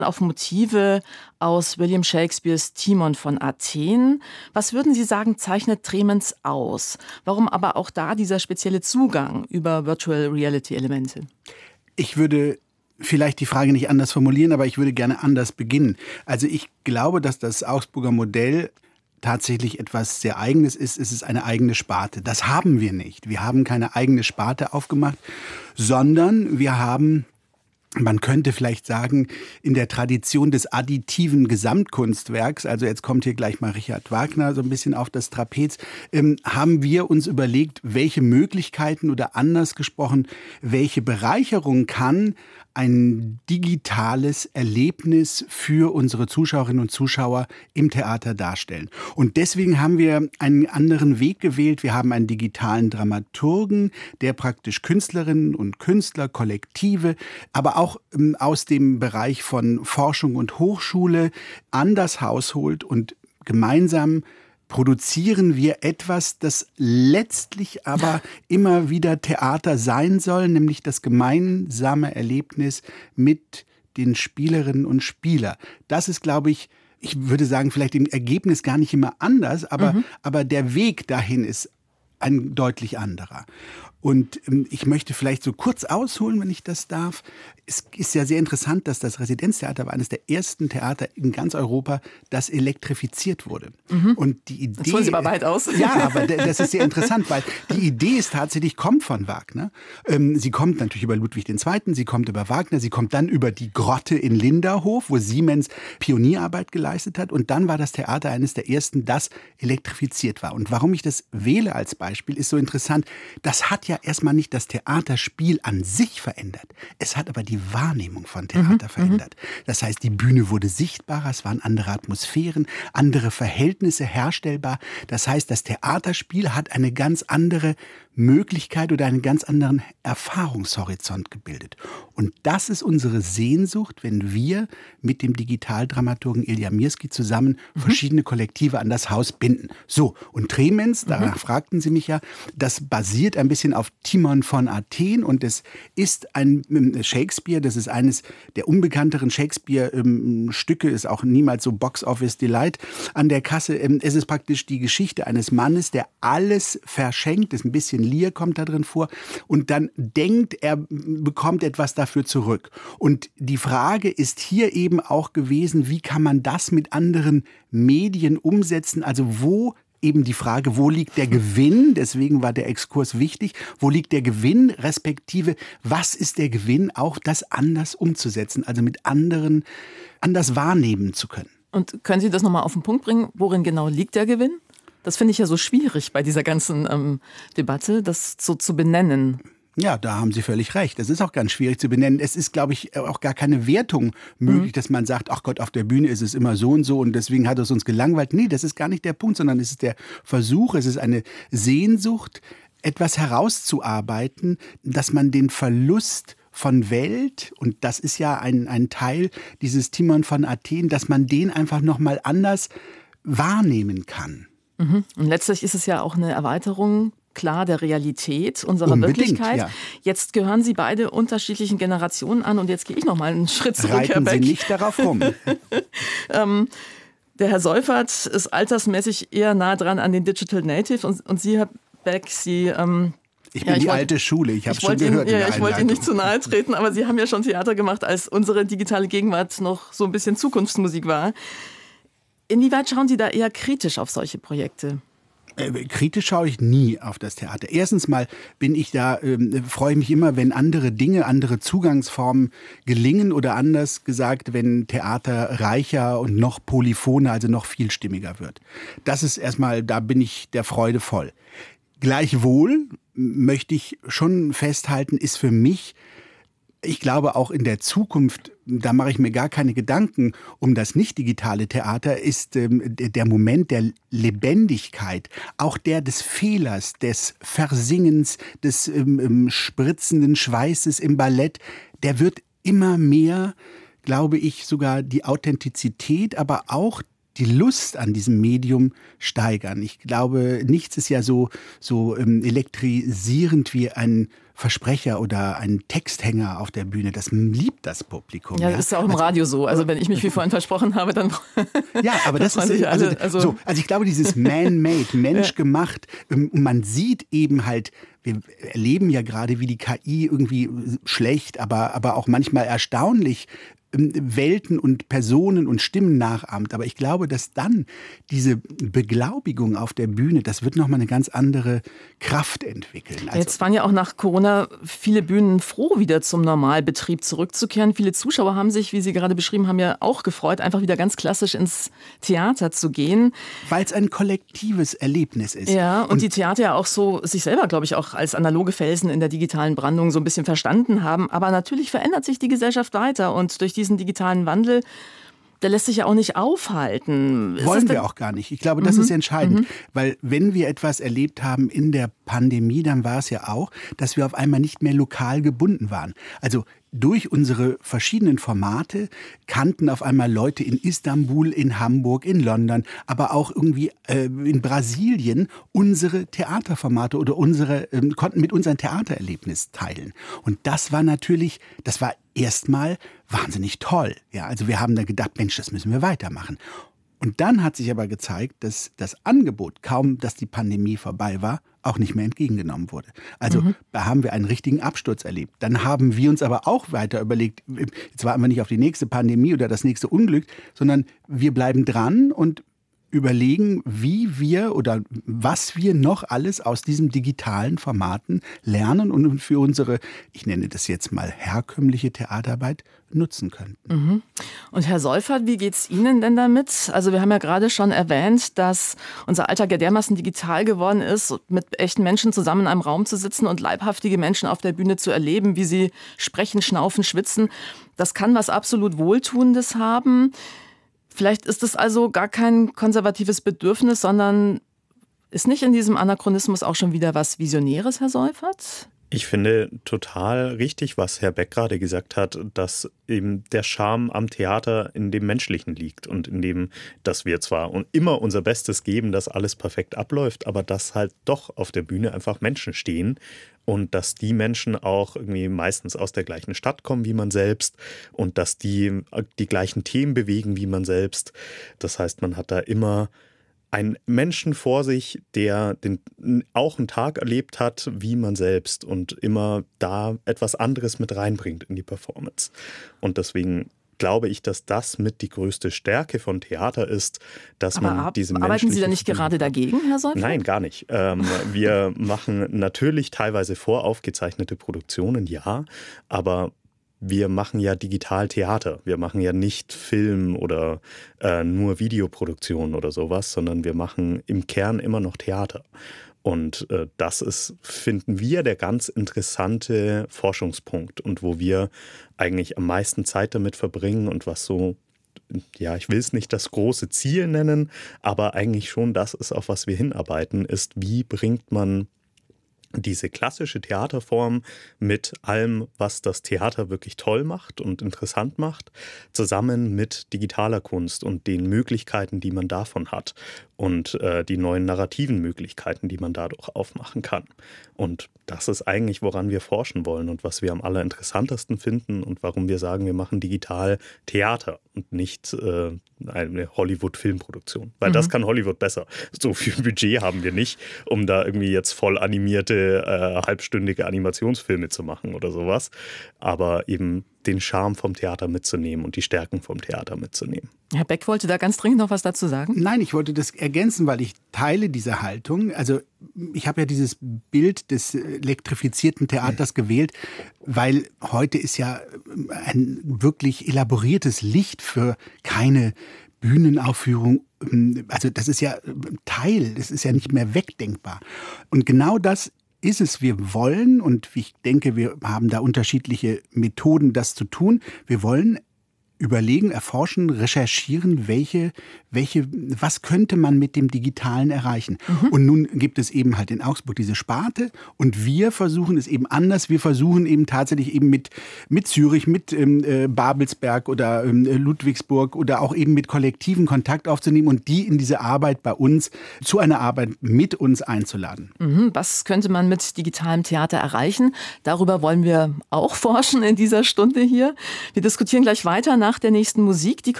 auf Motive aus William Shakespeares Timon von Athen. Was würden Sie sagen, zeichnet Tremens aus? Warum aber auch da dieser spezielle Zugang über Virtual Reality Elemente? Ich würde vielleicht die Frage nicht anders formulieren, aber ich würde gerne anders beginnen. Also ich glaube, dass das Augsburger Modell tatsächlich etwas sehr Eigenes ist. Es ist eine eigene Sparte. Das haben wir nicht. Wir haben keine eigene Sparte aufgemacht, sondern wir haben, man könnte vielleicht sagen, in der Tradition des additiven Gesamtkunstwerks, also jetzt kommt hier gleich mal Richard Wagner so ein bisschen auf das Trapez, haben wir uns überlegt, welche Möglichkeiten oder anders gesprochen, welche Bereicherung kann ein digitales Erlebnis für unsere Zuschauerinnen und Zuschauer im Theater darstellen. Und deswegen haben wir einen anderen Weg gewählt. Wir haben einen digitalen Dramaturgen, der praktisch Künstlerinnen und Künstler, Kollektive, aber auch aus dem Bereich von Forschung und Hochschule an das Haus holt und gemeinsam produzieren wir etwas, das letztlich aber immer wieder Theater sein soll, nämlich das gemeinsame Erlebnis mit den Spielerinnen und Spielern. Das ist, glaube ich würde sagen, vielleicht im Ergebnis gar nicht immer anders, aber der Weg dahin ist ein deutlich anderer. Und ich möchte vielleicht so kurz ausholen, wenn ich das darf. Es ist ja sehr interessant, dass das Residenztheater war eines der ersten Theater in ganz Europa, das elektrifiziert wurde. Und die Idee, das holen Sie aber weit aus. Ja, aber das ist sehr interessant, weil die Idee ist tatsächlich, kommt von Wagner. Sie kommt natürlich über Ludwig II., sie kommt über Wagner, sie kommt dann über die Grotte in Linderhof, wo Siemens Pionierarbeit geleistet hat. Und dann war das Theater eines der ersten, das elektrifiziert war. Und warum ich das wähle als Beispiel, ist so interessant. Das hat ja erstmal nicht das Theaterspiel an sich verändert. Es hat aber die Wahrnehmung von Theater verändert. Das heißt, die Bühne wurde sichtbarer, es waren andere Atmosphären, andere Verhältnisse herstellbar. Das heißt, das Theaterspiel hat eine ganz andere Möglichkeit oder einen ganz anderen Erfahrungshorizont gebildet. Und das ist unsere Sehnsucht, wenn wir mit dem Digitaldramaturgen Ilja Mirski zusammen verschiedene Kollektive an das Haus binden. So, und Tremens, danach fragten Sie mich ja, das basiert ein bisschen auf Timon von Athen und es ist ein Shakespeare, das ist eines der unbekannteren Shakespeare-Stücke, ist auch niemals so Box-Office-Delight an der Kasse. Es ist praktisch die Geschichte eines Mannes, der alles verschenkt, ist ein bisschen Lear kommt da drin vor und dann denkt, er bekommt etwas dafür zurück. Und die Frage ist hier eben auch gewesen, wie kann man das mit anderen Medien umsetzen? Also wo eben die Frage, wo liegt der Gewinn? Deswegen war der Exkurs wichtig. Wo liegt der Gewinn? Respektive, was ist der Gewinn? Auch das anders umzusetzen, also mit anderen anders wahrnehmen zu können. Und können Sie das nochmal auf den Punkt bringen? Worin genau liegt der Gewinn? Das finde ich ja so schwierig bei dieser ganzen Debatte, das so zu benennen. Ja, da haben Sie völlig recht. Das ist auch ganz schwierig zu benennen. Es ist, glaube ich, auch gar keine Wertung möglich, dass man sagt, ach Gott, auf der Bühne ist es immer so und so und deswegen hat es uns gelangweilt. Nee, das ist gar nicht der Punkt, sondern es ist der Versuch, es ist eine Sehnsucht, etwas herauszuarbeiten, dass man den Verlust von Welt, und das ist ja ein Teil dieses Timon von Athen, dass man den einfach nochmal anders wahrnehmen kann. Und letztlich ist es ja auch eine Erweiterung, klar, der Realität, unserer Wirklichkeit. Ja. Jetzt gehören Sie beide unterschiedlichen Generationen an und jetzt gehe ich noch mal einen Schritt zurück, Reiten Herr Beck. Sie nicht darauf rum. Der Herr Seufert ist altersmäßig eher nah dran an den Digital Native und Sie, Herr Beck, Sie... Ich bin die alte Schule, ich habe schon gehört. Ich wollte Ihnen nicht zu nahe treten, aber Sie haben ja schon Theater gemacht, als unsere digitale Gegenwart noch so ein bisschen Zukunftsmusik war. Inwieweit schauen Sie da eher kritisch auf solche Projekte? Kritisch schaue ich nie auf das Theater. Erstens mal bin ich da, freue ich mich immer, wenn andere Dinge, andere Zugangsformen gelingen oder anders gesagt, wenn Theater reicher und noch polyphoner, also noch vielstimmiger wird. Das ist erstmal, da bin ich der Freude voll. Gleichwohl möchte ich schon festhalten, ist für mich, ich glaube auch in der Zukunft, da mache ich mir gar keine Gedanken um das nicht-digitale Theater, ist der Moment der Lebendigkeit, auch der des Fehlers, des Versingens, des spritzenden Schweißes im Ballett, der wird immer mehr, glaube ich, sogar die Authentizität, aber auch die Lust an diesem Medium steigern. Ich glaube, nichts ist ja so elektrisierend wie ein Versprecher oder ein Texthänger auf der Bühne. Das liebt das Publikum. Ja, das ist ja auch im Radio so. Also wenn ich mich wie vorhin versprochen habe, dann ja, aber das ist also ich glaube, dieses man-made, menschgemacht, man sieht eben halt, wir erleben ja gerade, wie die KI irgendwie schlecht, aber auch manchmal erstaunlich Welten und Personen und Stimmen nachahmt. Aber ich glaube, dass dann diese Beglaubigung auf der Bühne, das wird nochmal eine ganz andere Kraft entwickeln. Also jetzt waren ja auch nach Corona viele Bühnen froh, wieder zum Normalbetrieb zurückzukehren. Viele Zuschauer haben sich, wie Sie gerade beschrieben haben, ja auch gefreut, einfach wieder ganz klassisch ins Theater zu gehen. Weil es ein kollektives Erlebnis ist. Ja, und die Theater ja auch so sich selber, glaube ich, auch als analoge Felsen in der digitalen Brandung so ein bisschen verstanden haben. Aber natürlich verändert sich die Gesellschaft weiter und durch diesen digitalen Wandel, der lässt sich ja auch nicht aufhalten. Wollen wir auch gar nicht. Ich glaube, das ist entscheidend. Weil wenn wir etwas erlebt haben in der Pandemie, dann war es ja auch, dass wir auf einmal nicht mehr lokal gebunden waren. Also durch unsere verschiedenen Formate kannten auf einmal Leute in Istanbul, in Hamburg, in London, aber auch irgendwie in Brasilien unsere Theaterformate oder konnten mit unserem Theatererlebnis teilen. Und das war erstmal wahnsinnig toll. Ja, also wir haben da gedacht, Mensch, das müssen wir weitermachen. Und dann hat sich aber gezeigt, dass das Angebot, kaum dass die Pandemie vorbei war, auch nicht mehr entgegengenommen wurde. Also da haben wir einen richtigen Absturz erlebt. Dann haben wir uns aber auch weiter überlegt, jetzt warten wir nicht auf die nächste Pandemie oder das nächste Unglück, sondern wir bleiben dran und überlegen, wie wir oder was wir noch alles aus diesen digitalen Formaten lernen und für unsere, ich nenne das jetzt mal herkömmliche Theaterarbeit, nutzen könnten. Und Herr Seufert, wie geht's Ihnen denn damit? Also wir haben ja gerade schon erwähnt, dass unser Alltag ja dermaßen digital geworden ist, mit echten Menschen zusammen in einem Raum zu sitzen und leibhaftige Menschen auf der Bühne zu erleben, wie sie sprechen, schnaufen, schwitzen. Das kann was absolut Wohltuendes haben. Vielleicht ist es also gar kein konservatives Bedürfnis, sondern ist nicht in diesem Anachronismus auch schon wieder was Visionäres, Herr Seufert? Ich finde total richtig, was Herr Beck gerade gesagt hat, dass eben der Charme am Theater in dem Menschlichen liegt und in dem, dass wir zwar immer unser Bestes geben, dass alles perfekt abläuft, aber dass halt doch auf der Bühne einfach Menschen stehen und dass die Menschen auch irgendwie meistens aus der gleichen Stadt kommen wie man selbst und dass die gleichen Themen bewegen wie man selbst. Das heißt, man hat da immer einen Menschen vor sich, der auch einen Tag erlebt hat, wie man selbst und immer da etwas anderes mit reinbringt in die Performance. Und deswegen glaube ich, dass das mit die größte Stärke von Theater ist, dass man diese menschliche... Arbeiten Sie da nicht gerade dagegen, Herr Seufert? Nein, gar nicht. Wir machen natürlich teilweise voraufgezeichnete Produktionen, ja, aber wir machen ja digital Theater. Wir machen ja nicht Film oder nur Videoproduktion oder sowas, sondern wir machen im Kern immer noch Theater. Und das ist, finden wir, der ganz interessante Forschungspunkt und wo wir eigentlich am meisten Zeit damit verbringen und was so, ja, ich will es nicht das große Ziel nennen, aber eigentlich schon das ist, auf was wir hinarbeiten, ist, wie bringt man diese klassische Theaterform mit allem, was das Theater wirklich toll macht und interessant macht, zusammen mit digitaler Kunst und den Möglichkeiten, die man davon hat und die neuen narrativen Möglichkeiten, die man dadurch aufmachen kann. Und das ist eigentlich, woran wir forschen wollen und was wir am allerinteressantesten finden und warum wir sagen, wir machen digital Theater und nicht eine Hollywood-Filmproduktion. Weil das kann Hollywood besser. So viel Budget haben wir nicht, um da irgendwie jetzt voll animierte, halbstündige Animationsfilme zu machen oder sowas. Aber eben den Charme vom Theater mitzunehmen und die Stärken vom Theater mitzunehmen. Herr Beck wollte da ganz dringend noch was dazu sagen. Nein, ich wollte das ergänzen, weil ich teile diese Haltung. Also ich habe ja dieses Bild des elektrifizierten Theaters gewählt, weil heute ist ja ein wirklich elaboriertes Licht für keine Bühnenaufführung. Also das ist ja Teil, das ist ja nicht mehr wegdenkbar. Und genau das ist es. Wir wollen, und ich denke, wir haben da unterschiedliche Methoden, das zu tun, wir wollen überlegen, erforschen, recherchieren, was könnte man mit dem Digitalen erreichen. Und nun gibt es eben halt in Augsburg diese Sparte und wir versuchen es eben anders. Wir versuchen eben tatsächlich eben mit Zürich, mit Babelsberg oder Ludwigsburg oder auch eben mit Kollektiven Kontakt aufzunehmen und die in diese Arbeit bei uns, zu einer Arbeit mit uns einzuladen. Was könnte man mit digitalem Theater erreichen? Darüber wollen wir auch forschen in dieser Stunde hier. Wir diskutieren gleich weiter nach der nächsten Musik. Die